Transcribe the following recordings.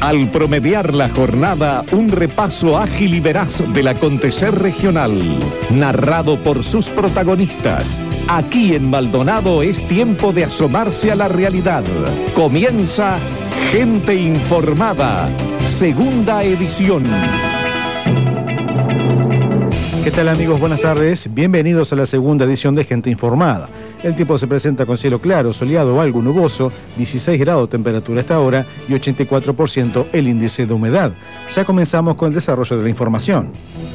Al promediar la jornada, un repaso ágil y veraz del acontecer regional, narrado por sus protagonistas. Aquí en Maldonado es tiempo de asomarse a la realidad. Comienza Gente Informada, segunda edición. ¿Qué tal, amigos? Buenas tardes. Bienvenidos a la segunda edición de Gente Informada. El tiempo se presenta con cielo claro, soleado o algo nuboso, 16 grados temperatura a esta hora y 84% el índice de humedad. Ya comenzamos con el desarrollo de la información.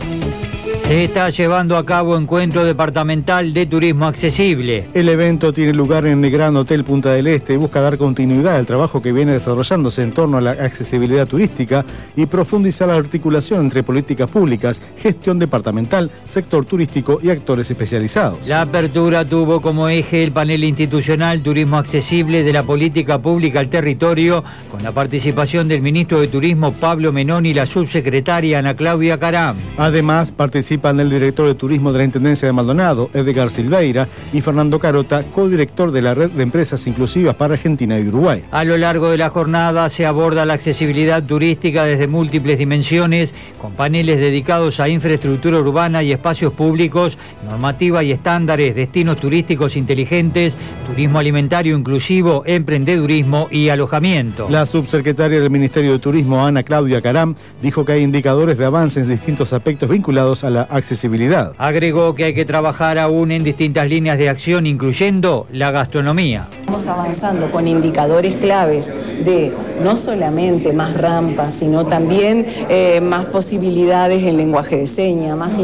Se está llevando a cabo Encuentro Departamental de Turismo Accesible. El evento tiene lugar en el Gran Hotel Punta del Este y busca dar continuidad al trabajo que viene desarrollándose en torno a la accesibilidad turística y profundizar la articulación entre políticas públicas, gestión departamental, sector turístico y actores especializados. La apertura tuvo como eje el panel institucional Turismo Accesible de la Política Pública al Territorio, con la participación del ministro de Turismo Pablo Menón y la subsecretaria Ana Claudia Caram. Además, participan el director de Turismo de la Intendencia de Maldonado, Edgar Silveira, y Fernando Carota, codirector de la Red de Empresas Inclusivas para Argentina y Uruguay. A lo largo de la jornada se aborda la accesibilidad turística desde múltiples dimensiones, con paneles dedicados a infraestructura urbana y espacios públicos, normativa y estándares, destinos turísticos inteligentes, turismo alimentario inclusivo, emprendedurismo y alojamiento. La subsecretaria del Ministerio de Turismo, Ana Claudia Caram, dijo que hay indicadores de avance en distintos aspectos vinculados a la accesibilidad. Agregó que hay que trabajar aún en distintas líneas de acción, incluyendo la gastronomía. Estamos avanzando con indicadores claves de no solamente más rampas, sino también más posibilidades en lenguaje de señas, más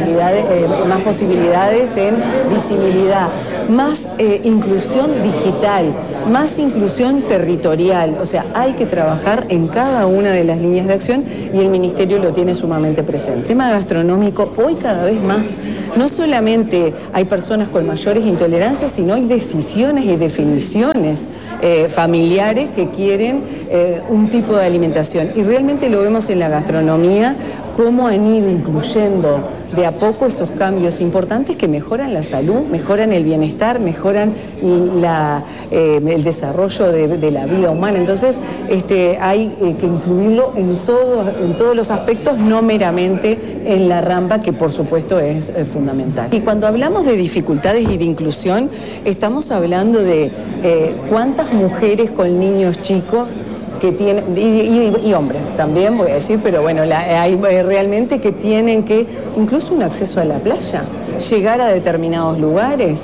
posibilidades en visibilidad, más inclusión digital, más inclusión territorial. O sea, hay que trabajar en cada una de las líneas de acción y el Ministerio lo tiene sumamente presente. El tema gastronómico, hoy cada vez más, no solamente hay personas con mayores intolerancias, sino hay decisiones y definiciones familiares que quieren un tipo de alimentación. Y realmente lo vemos en la gastronomía, cómo han ido incluyendo de a poco esos cambios importantes que mejoran la salud, mejoran el bienestar, mejoran el desarrollo de la vida humana. Entonces, hay que incluirlo en todos los aspectos, no meramente en la rampa, que por supuesto es fundamental. Y cuando hablamos de dificultades y de inclusión, estamos hablando de cuántas mujeres con niños chicos que tienen, y hombres también voy a decir, pero bueno, hay realmente que tienen que, incluso un acceso a la playa, llegar a determinados lugares,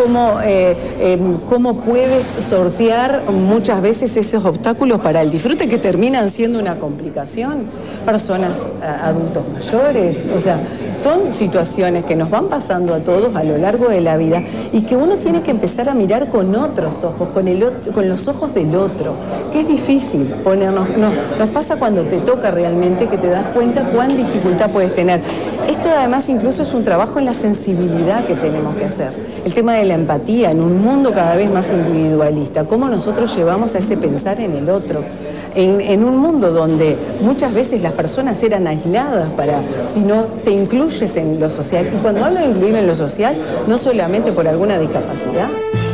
cómo puede sortear muchas veces esos obstáculos para el disfrute que terminan siendo una complicación, personas, adultos mayores, o sea, son situaciones que nos van pasando a todos a lo largo de la vida y que uno tiene que empezar a mirar con otros ojos, con los ojos del otro, que es difícil ponernos, nos pasa cuando te toca realmente que te das cuenta cuán dificultad puedes tener. Esto además incluso es un trabajo en la sensibilidad que tenemos que hacer. El tema de la empatía en un mundo cada vez más individualista, cómo nosotros llevamos a ese pensar en el otro, en un mundo donde muchas veces las personas eran aisladas si no te incluyes en lo social. Y cuando hablo de incluir en lo social, no solamente por alguna discapacidad.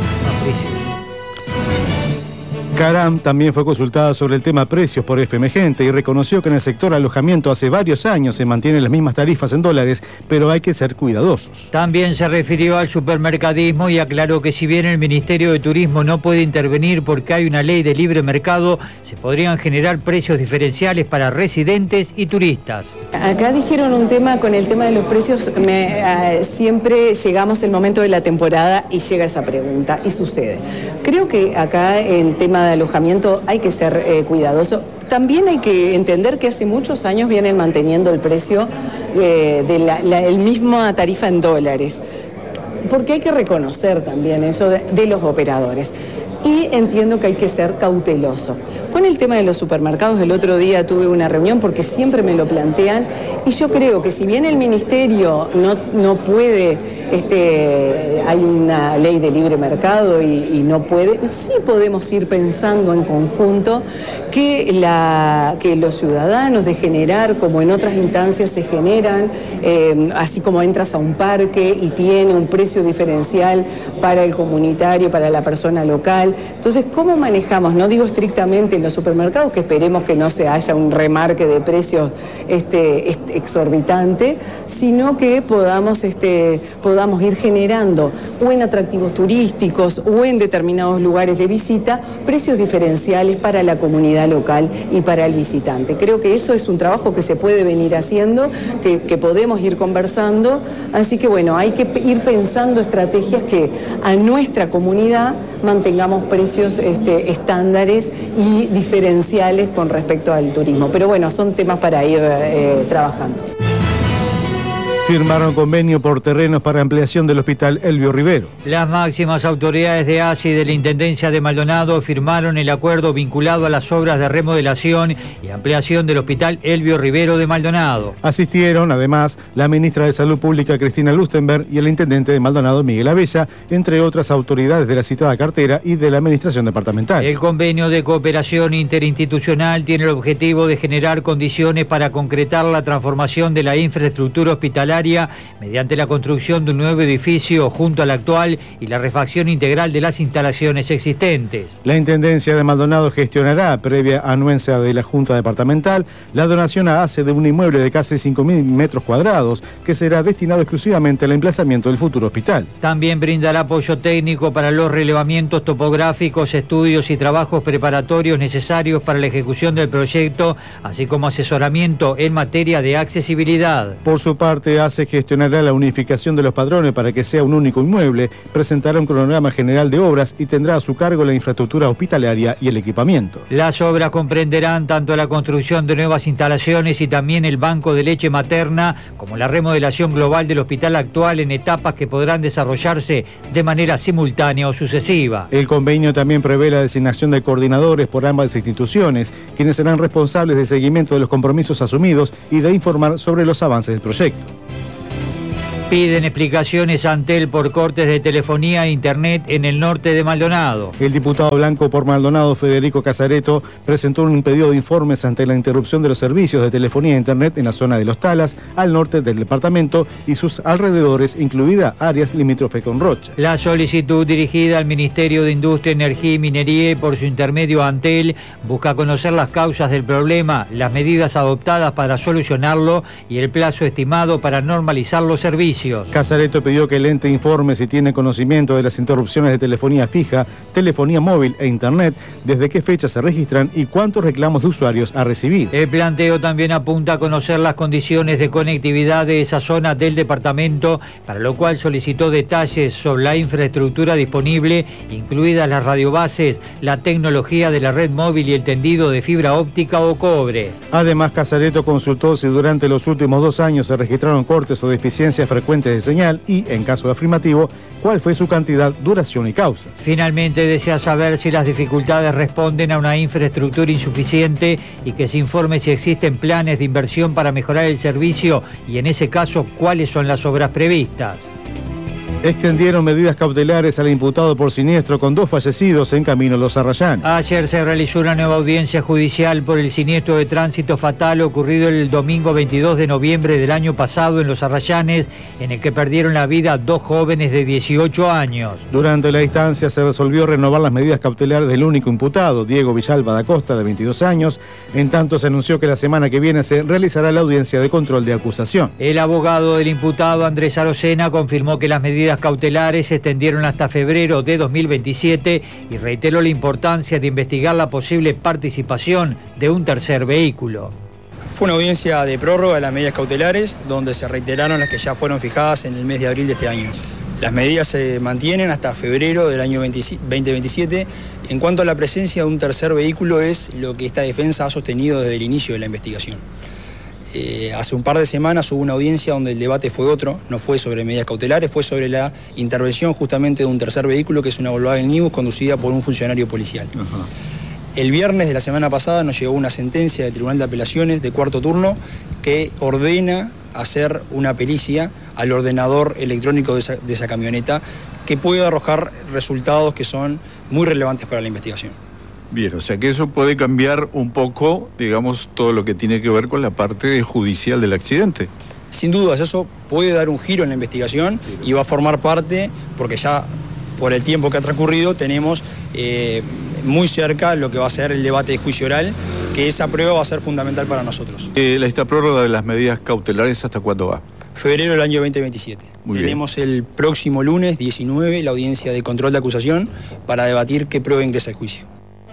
Caram también fue consultada sobre el tema precios por FM Gente y reconoció que en el sector alojamiento hace varios años se mantienen las mismas tarifas en dólares, pero hay que ser cuidadosos. También se refirió al supermercadismo y aclaró que si bien el Ministerio de Turismo no puede intervenir porque hay una ley de libre mercado, se podrían generar precios diferenciales para residentes y turistas. Acá dijeron un tema con el tema de los precios, siempre llegamos el momento de la temporada y llega esa pregunta y sucede. Creo que acá en tema de alojamiento hay que ser cuidadoso. También hay que entender que hace muchos años vienen manteniendo el precio el misma tarifa en dólares, porque hay que reconocer también eso de los operadores. Y entiendo que hay que ser cauteloso. Con el tema de los supermercados, el otro día tuve una reunión porque siempre me lo plantean y yo creo que si bien el Ministerio no puede, hay una ley de libre mercado y no puede, sí podemos ir pensando en conjunto que los ciudadanos, de generar, como en otras instancias se generan, así como entras a un parque y tiene un precio diferencial para el comunitario, para la persona local. Entonces, ¿cómo manejamos? No digo estrictamente en los supermercados, que esperemos que no se haya un remarque de precios exorbitante, sino que podamos ir generando o en atractivos turísticos o en determinados lugares de visita precios diferenciales para la comunidad local y para el visitante. Creo que eso es un trabajo que se puede venir haciendo, que podemos ir conversando, así que bueno, hay que ir pensando estrategias que a nuestra comunidad mantengamos precios estándares y diferenciales con respecto al turismo. Pero bueno, son temas para ir trabajando. Firmaron convenio por terrenos para ampliación del Hospital Elbio Rivero. Las máximas autoridades de ASI y de la Intendencia de Maldonado firmaron el acuerdo vinculado a las obras de remodelación y ampliación del Hospital Elbio Rivero de Maldonado. Asistieron, además, la ministra de Salud Pública, Cristina Lustenberg, y el intendente de Maldonado, Miguel Abella, entre otras autoridades de la citada cartera y de la administración departamental. El convenio de cooperación interinstitucional tiene el objetivo de generar condiciones para concretar la transformación de la infraestructura hospitalaria mediante la construcción de un nuevo edificio junto al actual y la refacción integral de las instalaciones existentes. La Intendencia de Maldonado gestionará, previa anuencia de la Junta Departamental, la donación a ACE de un inmueble de casi 5.000 metros cuadrados que será destinado exclusivamente al emplazamiento del futuro hospital. También brindará apoyo técnico para los relevamientos topográficos, estudios y trabajos preparatorios necesarios para la ejecución del proyecto, así como asesoramiento en materia de accesibilidad. Por su parte, ACE gestionará la unificación de los padrones para que sea un único inmueble, presentará un cronograma general de obras y tendrá a su cargo la infraestructura hospitalaria y el equipamiento. Las obras comprenderán tanto la construcción de nuevas instalaciones y también el banco de leche materna, como la remodelación global del hospital actual en etapas que podrán desarrollarse de manera simultánea o sucesiva. El convenio también prevé la designación de coordinadores por ambas instituciones, quienes serán responsables del seguimiento de los compromisos asumidos y de informar sobre los avances del proyecto. Piden explicaciones a Antel por cortes de telefonía e internet en el norte de Maldonado. El diputado blanco por Maldonado, Federico Casareto, presentó un pedido de informes ante la interrupción de los servicios de telefonía e internet en la zona de Los Talas, al norte del departamento y sus alrededores, incluida áreas limítrofe con Rocha. La solicitud dirigida al Ministerio de Industria, Energía y Minería y por su intermedio a Antel busca conocer las causas del problema, las medidas adoptadas para solucionarlo y el plazo estimado para normalizar los servicios. Casareto pidió que el ente informe si tiene conocimiento de las interrupciones de telefonía fija, telefonía móvil e internet, desde qué fecha se registran y cuántos reclamos de usuarios ha recibido. El planteo también apunta a conocer las condiciones de conectividad de esa zona del departamento, para lo cual solicitó detalles sobre la infraestructura disponible, incluidas las radiobases, la tecnología de la red móvil y el tendido de fibra óptica o cobre. Además, Casareto consultó si durante los últimos 2 años se registraron cortes o deficiencias frecuentes de señal y, en caso de afirmativo, cuál fue su cantidad, duración y causas. Finalmente desea saber si las dificultades responden a una infraestructura insuficiente y que se informe si existen planes de inversión para mejorar el servicio y, en ese caso, cuáles son las obras previstas. Extendieron medidas cautelares al imputado por siniestro con 2 fallecidos en camino a Los Arrayanes. Ayer se realizó una nueva audiencia judicial por el siniestro de tránsito fatal ocurrido el domingo 22 de noviembre del año pasado en Los Arrayanes, en el que perdieron la vida 2 jóvenes de 18 años. Durante la instancia se resolvió renovar las medidas cautelares del único imputado, Diego Villalba da Costa, de 22 años. En tanto, se anunció que la semana que viene se realizará la audiencia de control de acusación. El abogado del imputado, Andrés Arocena, confirmó que las medidas cautelares se extendieron hasta febrero de 2027 y reiteró la importancia de investigar la posible participación de un tercer vehículo. Fue una audiencia de prórroga de las medidas cautelares, donde se reiteraron las que ya fueron fijadas en el mes de abril de este año. Las medidas se mantienen hasta febrero del año 2027. En cuanto a la presencia de un tercer vehículo, es lo que esta defensa ha sostenido desde el inicio de la investigación. Hace un par de semanas hubo una audiencia donde el debate fue otro, no fue sobre medidas cautelares, fue sobre la intervención justamente de un tercer vehículo, que es una Volkswagen Nibus conducida por un funcionario policial. Ajá. El viernes de la semana pasada nos llegó una sentencia del Tribunal de Apelaciones de cuarto turno que ordena hacer una pericia al ordenador electrónico de esa camioneta, que puede arrojar resultados que son muy relevantes para la investigación. Bien, o sea que eso puede cambiar un poco, digamos, todo lo que tiene que ver con la parte judicial del accidente. Sin dudas, eso puede dar un giro en la investigación y va a formar parte, porque ya por el tiempo que ha transcurrido tenemos muy cerca lo que va a ser el debate de juicio oral, que esa prueba va a ser fundamental para nosotros. ¿Esta prórroga de las medidas cautelares hasta cuándo va? Febrero del año 2027. Tenemos el próximo lunes 19 la audiencia de control de acusación para debatir qué prueba ingresa al juicio.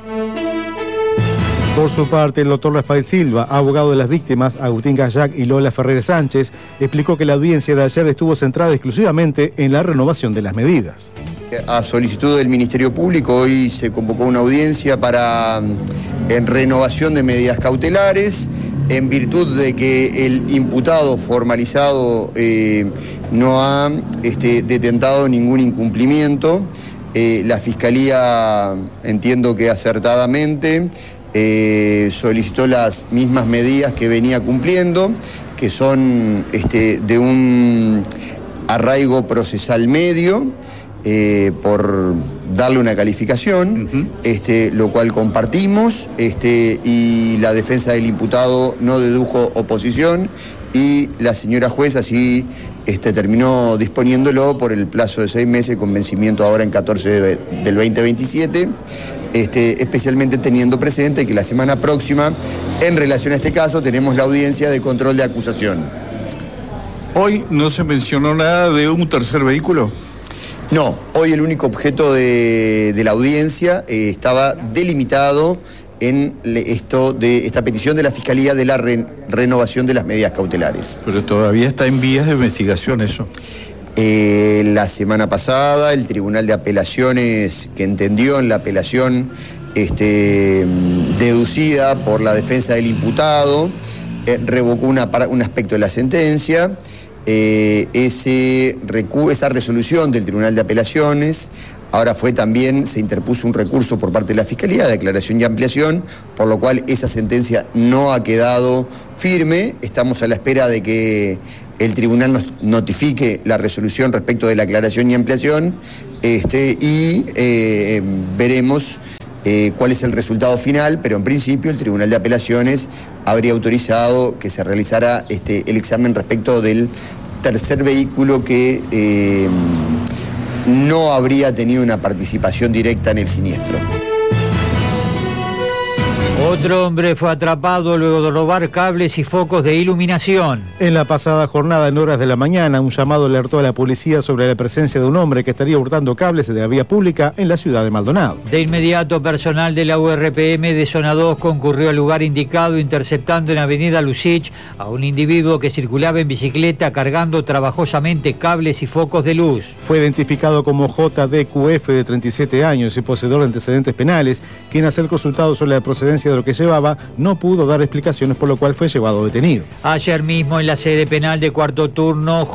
Por su parte, el doctor Rafael Silva, abogado de las víctimas, Agustín Gallac y Lola Ferrer Sánchez, explicó que la audiencia de ayer estuvo centrada exclusivamente en la renovación de las medidas. A solicitud del Ministerio Público, hoy se convocó una audiencia para renovación de medidas cautelares, en virtud de que el imputado formalizado no ha detentado ningún incumplimiento. La Fiscalía, entiendo que acertadamente, solicitó las mismas medidas que venía cumpliendo, que son de un arraigo procesal medio, por darle una calificación, lo cual compartimos, y la defensa del imputado no dedujo oposición, y la señora juez así terminó disponiéndolo por el plazo de 6 meses, con vencimiento ahora en 14 del 2027, especialmente teniendo presente que la semana próxima, en relación a este caso, tenemos la audiencia de control de acusación. Hoy no se mencionó nada de un tercer vehículo. No, hoy el único objeto de la audiencia estaba delimitado en esta petición de la Fiscalía de la renovación de las medidas cautelares. Pero todavía está en vías de investigación eso. La semana pasada el Tribunal de Apelaciones, que entendió en la apelación deducida por la defensa del imputado, revocó un aspecto de la sentencia. Esa resolución del Tribunal de Apelaciones, ahora se interpuso un recurso por parte de la Fiscalía de aclaración y ampliación, por lo cual esa sentencia no ha quedado firme. Estamos a la espera de que el tribunal nos notifique la resolución respecto de la aclaración y ampliación, y veremos cuál es el resultado final, pero en principio el Tribunal de Apelaciones habría autorizado que se realizara el examen respecto del tercer vehículo que no habría tenido una participación directa en el siniestro. Otro hombre fue atrapado luego de robar cables y focos de iluminación. En la pasada jornada, en horas de la mañana, un llamado alertó a la policía sobre la presencia de un hombre que estaría hurtando cables de la vía pública en la ciudad de Maldonado. De inmediato, personal de la URPM de Zona 2 concurrió al lugar indicado, interceptando en Avenida Lucich a un individuo que circulaba en bicicleta cargando trabajosamente cables y focos de luz. Fue identificado como JDQF, de 37 años y poseedor de antecedentes penales, quien, al ser consultado sobre la procedencia de lo que llevaba, no pudo dar explicaciones, por lo cual fue llevado detenido. Ayer mismo, en la sede penal de cuarto turno,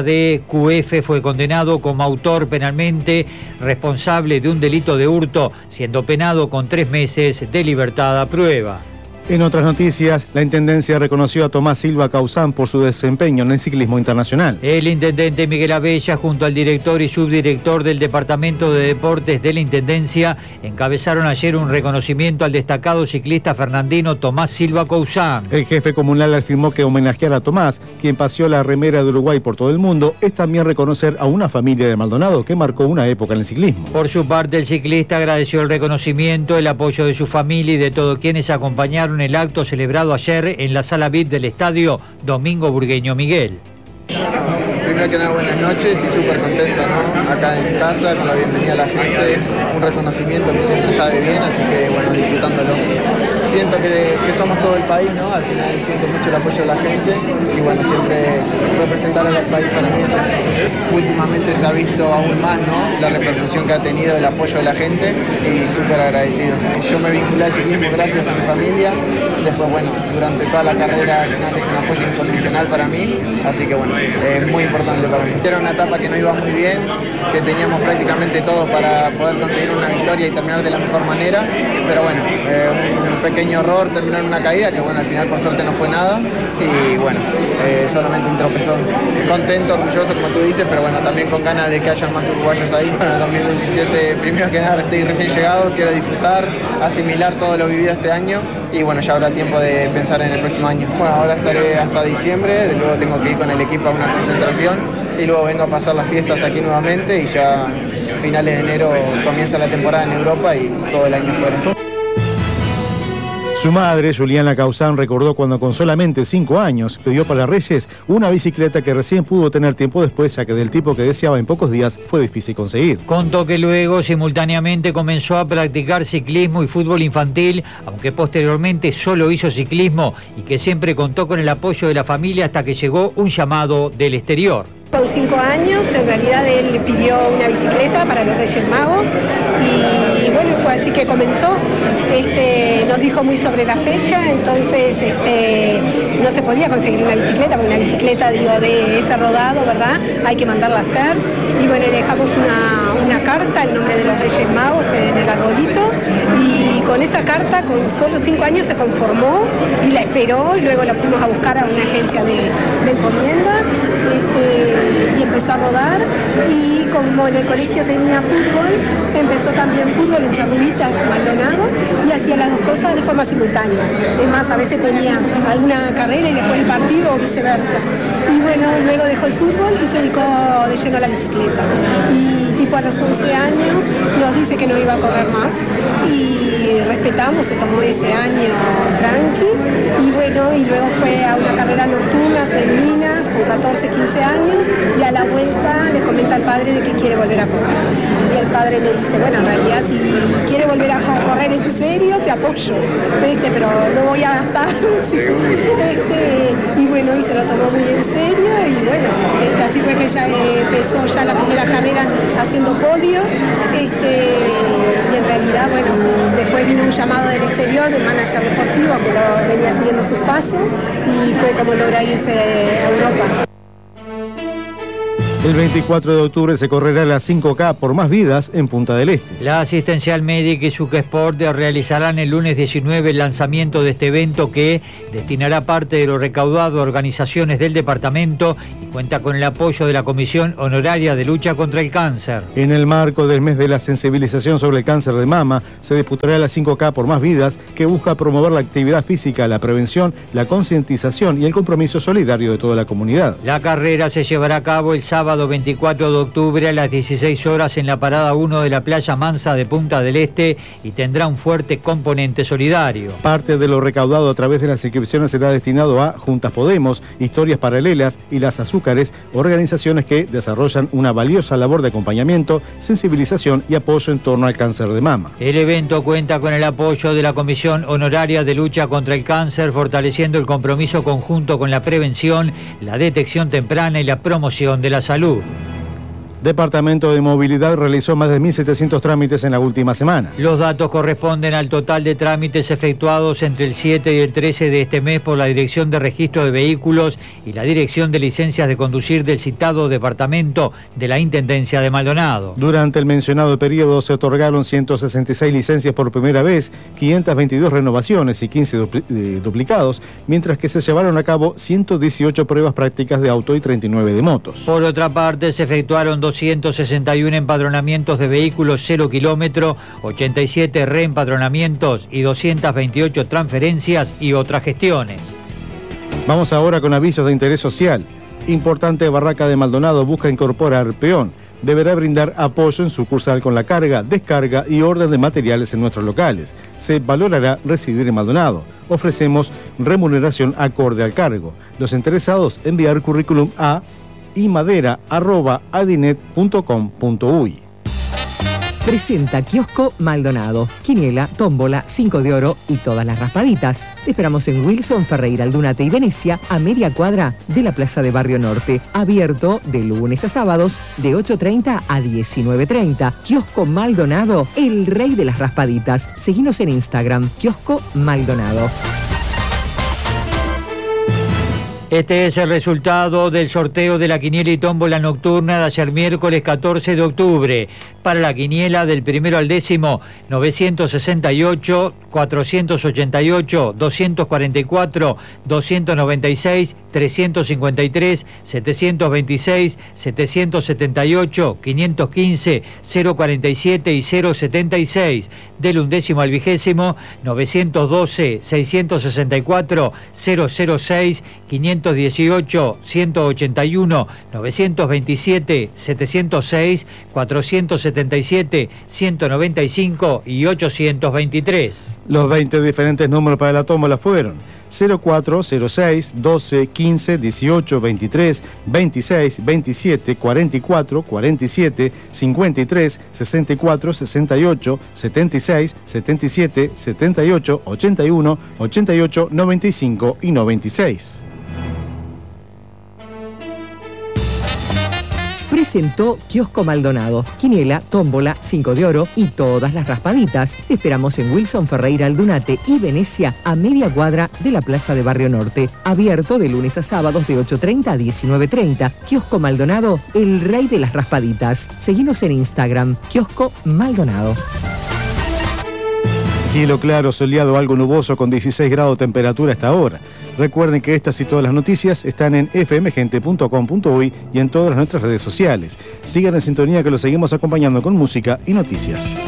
JDQF fue condenado como autor penalmente responsable de un delito de hurto, siendo penado con 3 meses de libertad a prueba. En otras noticias, la Intendencia reconoció a Tomás Silva Causán por su desempeño en el ciclismo internacional. El intendente Miguel Abella, junto al director y subdirector del Departamento de Deportes de la Intendencia, encabezaron ayer un reconocimiento al destacado ciclista fernandino Tomás Silva Causán. El jefe comunal afirmó que homenajear a Tomás, quien paseó la remera de Uruguay por todo el mundo, es también reconocer a una familia de Maldonado que marcó una época en el ciclismo. Por su parte, el ciclista agradeció el reconocimiento, el apoyo de su familia y de todos quienes acompañaron el acto celebrado ayer en la sala VIP del estadio Domingo Burgueño Miguel. Primero que nada, buenas noches y súper contento, ¿no? Acá en casa, con la bienvenida a la gente, un reconocimiento que siempre sabe bien, así que bueno, disfrutándolo. Siento que somos todo el país, ¿no? Al final siento mucho el apoyo de la gente y bueno, siempre representar al país para mí. Últimamente se ha visto aún más, ¿no? La repercusión que ha tenido el apoyo de la gente y súper agradecido. Yo me vinculé al ciclismo gracias a mi familia, después bueno, durante toda la carrera es un apoyo incondicional para mí, así que bueno, es muy importante para mí. Era una etapa que no iba muy bien, que teníamos prácticamente todo para poder conseguir una victoria y terminar de la mejor manera, pero bueno, un pequeño error terminó en una caída, que bueno, al final por suerte no fue nada, y bueno, solamente un tropezón. Contento, orgulloso como tú dices, pero bueno, también con ganas de que haya más uruguayos ahí para el 2027. Primero que nada estoy recién llegado, quiero disfrutar, asimilar todo lo vivido este año, y bueno, ya habrá tiempo de pensar en el próximo año. Bueno, ahora estaré hasta diciembre, luego tengo que ir con el equipo a una concentración, y luego vengo a pasar las fiestas aquí nuevamente, y ya a finales de enero comienza la temporada en Europa y todo el año fuera. Su madre, Juliana Causán, recordó cuando con solamente 5 años pidió para Reyes una bicicleta que recién pudo tener tiempo después, ya que del tipo que deseaba en pocos días fue difícil conseguir. Contó que luego simultáneamente comenzó a practicar ciclismo y fútbol infantil, aunque posteriormente solo hizo ciclismo y que siempre contó con el apoyo de la familia hasta que llegó un llamado del exterior. Con 5 años, en realidad él le pidió una bicicleta para los Reyes Magos y bueno, fue así que comenzó. Nos dijo muy sobre la fecha, entonces no se podía conseguir una bicicleta, porque una bicicleta, de ese rodado, ¿verdad? Hay que mandarla a hacer. Y bueno, le dejamos una carta, el nombre de los Reyes Magos en el arbolito, y con esa carta, con solo 5 años, se conformó y la esperó, y luego la fuimos a buscar a una agencia de encomiendas. Y empezó a rodar, y como en el colegio tenía fútbol, empezó también fútbol en Charrubitas, Maldonado, y hacía las dos cosas de forma simultánea. Es más, a veces tenía alguna carrera y después el partido o viceversa. Y bueno, luego dejó el fútbol y se dedicó de lleno a la bicicleta. Y tipo a los 11 años nos dice que no iba a correr más, y respetamos, se tomó ese año tranqui, y bueno, y luego fue a una carrera nocturna en Minas con 14, 15 años, y a la vuelta le comenta al padre de que quiere volver a correr. Y el padre le dice, bueno, en realidad si quiere volver a correr en serio, te apoyo, pero no voy a gastar. Y bueno, y se lo tomó muy en serio, y bueno, así fue que ella empezó ya la primera carrera haciendo podio, y en realidad, bueno, después vino un llamado del exterior, del manager deportivo que lo venía siguiendo sus pasos, y fue como lograr irse a Europa. El 24 de octubre se correrá la 5K por más vidas en Punta del Este. La Asistencial Médica y Suca Sport realizarán el lunes 19 el lanzamiento de este evento que destinará parte de lo recaudado a organizaciones del departamento y cuenta con el apoyo de la Comisión Honoraria de Lucha contra el Cáncer. En el marco del mes de la sensibilización sobre el cáncer de mama, se disputará la 5K por más vidas, que busca promover la actividad física, la prevención, la concientización y el compromiso solidario de toda la comunidad. La carrera se llevará a cabo el sábado 24 de octubre a las 16 horas en la parada 1 de la Playa Mansa de Punta del Este y tendrá un fuerte componente solidario. Parte de lo recaudado a través de las inscripciones será destinado a Juntas Podemos, Historias Paralelas y Las Azúcares, organizaciones que desarrollan una valiosa labor de acompañamiento, sensibilización y apoyo en torno al cáncer de mama. El evento cuenta con el apoyo de la Comisión Honoraria de Lucha contra el Cáncer, fortaleciendo el compromiso conjunto con la prevención, la detección temprana y la promoción de la salud. Departamento de Movilidad realizó más de 1.700 trámites en la última semana. Los datos corresponden al total de trámites efectuados entre el 7 y el 13 de este mes por la Dirección de Registro de Vehículos y la Dirección de Licencias de Conducir del citado departamento de la Intendencia de Maldonado. Durante el mencionado periodo se otorgaron 166 licencias por primera vez, 522 renovaciones y 15 duplicados, mientras que se llevaron a cabo 118 pruebas prácticas de auto y 39 de motos. Por otra parte, se efectuaron 261 empadronamientos de vehículos 0 kilómetro, 87 reempadronamientos y 228 transferencias y otras gestiones. Vamos ahora con avisos de interés social. Importante Barraca de Maldonado busca incorporar peón. Deberá brindar apoyo en sucursal con la carga, descarga y orden de materiales en nuestros locales. Se valorará residir en Maldonado. Ofrecemos remuneración acorde al cargo. Los interesados enviar currículum a imadera@adinet.com.uy. Presenta Kiosco Maldonado. Quiniela, tómbola, 5 de oro y todas las raspaditas. Te esperamos en Wilson, Ferreira, Aldunate y Venecia, a media cuadra de la Plaza de Barrio Norte. Abierto de lunes a sábados de 8:30 a 19:30. Kiosco Maldonado, el rey de las raspaditas. Seguinos en Instagram, Kiosco Maldonado. Este es el resultado del sorteo de la quiniela y tómbola nocturna de ayer miércoles 14 de octubre. Para la quiniela del primero al décimo, 968, 488, 244, 296, 353, 726, 778, 515, 047 y 076. Del undécimo al vigésimo, 912, 664, 006, 518, 181, 927, 706, 477, 195 y 823. Los 20 diferentes números para la tómbola fueron 04, 06, 12, 15, 18, 23, 26, 27, 44, 47, 53, 64, 68, 76, 77, 78, 81, 88, 95 y 96. Presentó Kiosco Maldonado, quiniela, tómbola, 5 de oro y todas las raspaditas. Te esperamos en Wilson Ferreira Aldunate y Venecia, a media cuadra de la Plaza de Barrio Norte. Abierto de lunes a sábados de 8:30 a 19:30. Kiosco Maldonado, el rey de las raspaditas. Seguinos en Instagram, Kiosco Maldonado. Cielo claro, soleado, algo nuboso con 16 grados de temperatura hasta ahora. Recuerden que estas y todas las noticias están en fmgente.com.uy y en todas nuestras redes sociales. Sigan en sintonía que los seguimos acompañando con música y noticias.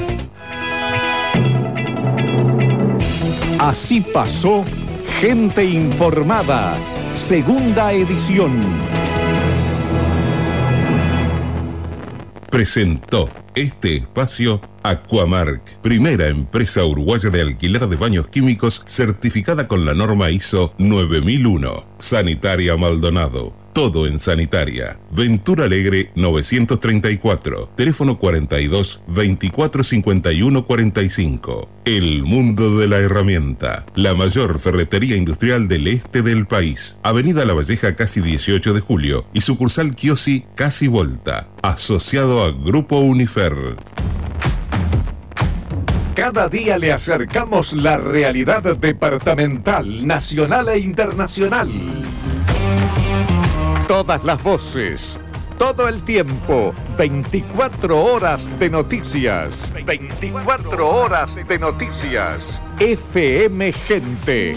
Así pasó Gente Informada, segunda edición. Presentó este espacio Aquamark, primera empresa uruguaya de alquiler de baños químicos certificada con la norma ISO 9001. Sanitaria Maldonado, todo en sanitaria. Ventura Alegre 934, teléfono 42 24 51 45. El mundo de la herramienta, la mayor ferretería industrial del este del país. Avenida La Valleja casi 18 de julio y sucursal Kiosi casi Volta, asociado a Grupo Unifer. Cada día le acercamos la realidad departamental, nacional e internacional. Todas las voces, todo el tiempo, 24 horas de noticias. 24 horas de noticias. FM Gente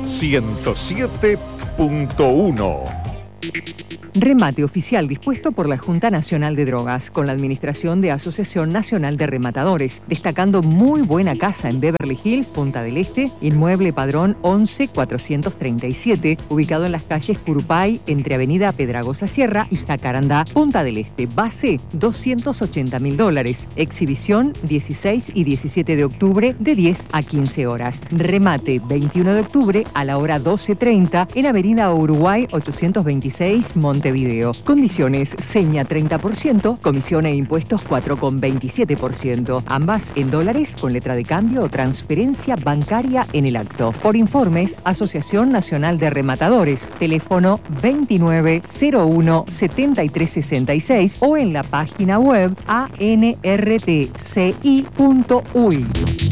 107.1. Remate oficial dispuesto por la Junta Nacional de Drogas, con la administración de Asociación Nacional de Rematadores, destacando muy buena casa en Beverly Hills, Punta del Este, inmueble padrón 11437, ubicado en las calles Curupay, entre Avenida Pedragosa Sierra y Jacarandá, Punta del Este. Base, $280.000. Exhibición, 16 y 17 de octubre, de 10 a 15 horas. Remate, 21 de octubre, a la hora 12:30, en Avenida Uruguay 826, Montevideo. Condiciones: seña 30%, comisión e impuestos 4,27%. Ambas en dólares con letra de cambio o transferencia bancaria en el acto. Por informes, Asociación Nacional de Rematadores, teléfono 2901-7366 o en la página web anrtci.uy.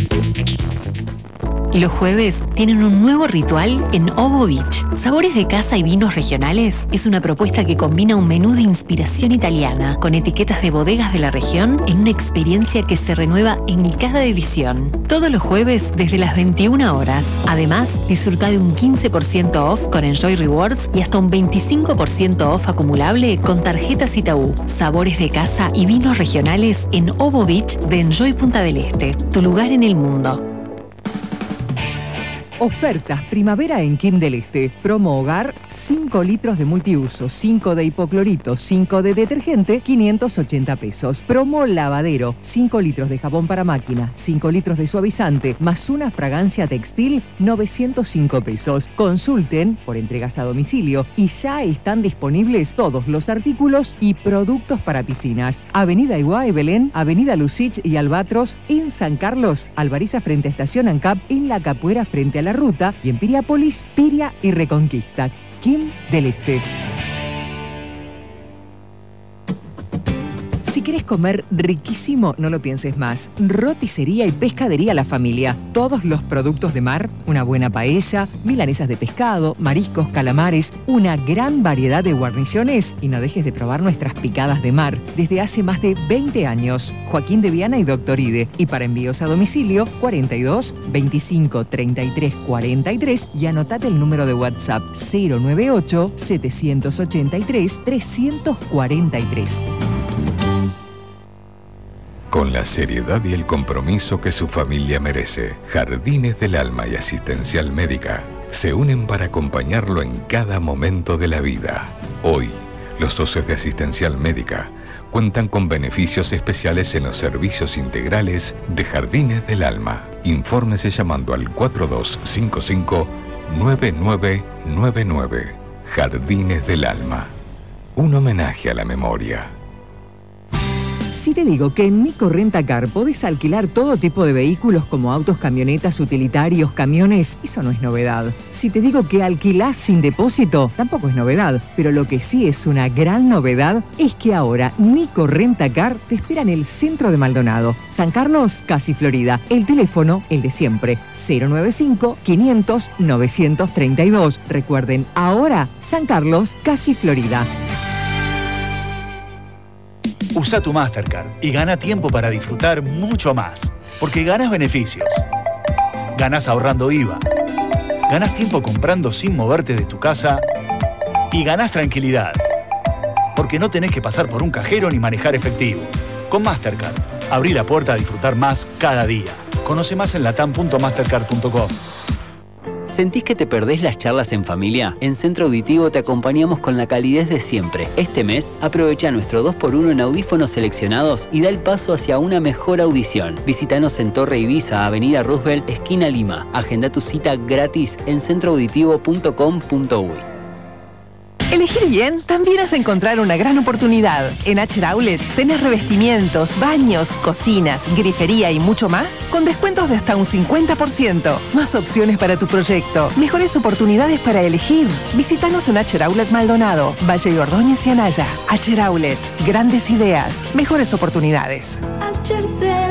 Los jueves tienen un nuevo ritual en Ovo Beach. Sabores de casa y vinos regionales es una propuesta que combina un menú de inspiración italiana con etiquetas de bodegas de la región en una experiencia que se renueva en cada edición. Todos los jueves desde las 21 horas. Además, disfruta de un 15% off con Enjoy Rewards y hasta un 25% off acumulable con tarjetas Itaú. Sabores de casa y vinos regionales en Ovo Beach de Enjoy Punta del Este. Tu lugar en el mundo. Ofertas primavera en Kim del Este. Promo hogar, 5 litros de multiuso, 5 de hipoclorito, 5 de detergente, 580 pesos. Promo lavadero, 5 litros de jabón para máquina, 5 litros de suavizante, más una fragancia textil, 905 pesos. Consulten por entregas a domicilio y ya están disponibles todos los artículos y productos para piscinas. Avenida Iguay, Belén, Avenida Lucich y Albatros en San Carlos, Alvariza frente a Estación ANCAP, en La Capuera frente a la Ruta y en Piriápolis, Piria y Reconquista. Kim del Este. Si querés comer riquísimo, no lo pienses más. Roticería y pescadería La Familia. Todos los productos de mar, una buena paella, milanesas de pescado, mariscos, calamares, una gran variedad de guarniciones y no dejes de probar nuestras picadas de mar. Desde hace más de 20 años. Joaquín de Viana y Doctor Ide. Y para envíos a domicilio, 42 25 33 43 y anotate el número de WhatsApp 098 783 343. Con la seriedad y el compromiso que su familia merece, Jardines del Alma y Asistencial Médica se unen para acompañarlo en cada momento de la vida. Hoy, los socios de Asistencial Médica cuentan con beneficios especiales en los servicios integrales de Jardines del Alma. Infórmese llamando al 4255-9999. Jardines del Alma. Un homenaje a la memoria. Si te digo que en Nico Rentacar podés alquilar todo tipo de vehículos como autos, camionetas, utilitarios, camiones, eso no es novedad. Si te digo que alquilás sin depósito, tampoco es novedad. Pero lo que sí es una gran novedad es que ahora Nico Rentacar te espera en el centro de Maldonado. San Carlos, casi Florida. El teléfono, el de siempre, 095-500-932. Recuerden, ahora San Carlos, casi Florida. Usa tu Mastercard y gana tiempo para disfrutar mucho más. Porque ganas beneficios. Ganas ahorrando IVA. Ganas tiempo comprando sin moverte de tu casa. Y ganas tranquilidad. Porque no tenés que pasar por un cajero ni manejar efectivo. Con Mastercard, abrí la puerta a disfrutar más cada día. Conoce más en latam.mastercard.com. ¿Sentís que te perdés las charlas en familia? En Centro Auditivo te acompañamos con la calidez de siempre. Este mes, aprovecha nuestro 2x1 en audífonos seleccionados y da el paso hacia una mejor audición. Visítanos en Torre Ibiza, Avenida Roosevelt, esquina Lima. Agenda tu cita gratis en centroauditivo.com.uy. Elegir bien también es encontrar una gran oportunidad. En Acher Outlet tenés revestimientos, baños, cocinas, grifería y mucho más con descuentos de hasta un 50%. Más opciones para tu proyecto. Mejores oportunidades para elegir. Visítanos en Acher Outlet Maldonado, Valle y Ordóñez y Anaya. Acher Outlet. Grandes ideas. Mejores oportunidades. Acher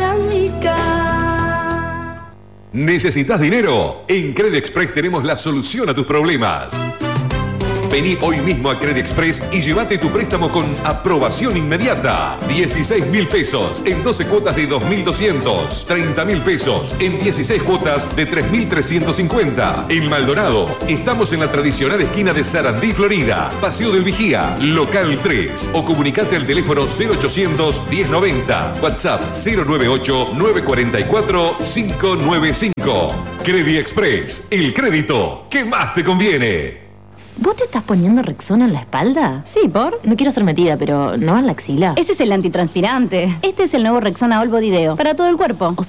Cerámica. ¿Necesitas dinero? En Credit Express tenemos la solución a tus problemas. Vení hoy mismo a Credit Express y llévate tu préstamo con aprobación inmediata. 16.000 pesos en 12 cuotas de 2.200. 30.000 pesos en 16 cuotas de 3.350. En Maldonado, estamos en la tradicional esquina de Sarandí, Florida. Paseo del Vigía, local 3. O comunicate al teléfono 0800 1090. WhatsApp 098 944 595. Credit Express, el crédito que más te conviene. ¿Vos te estás poniendo Rexona en la espalda? Sí, ¿por? No quiero ser metida, pero ¿no en la axila? Ese es el antitranspirante. Este es el nuevo Rexona All Body Deo. Para todo el cuerpo.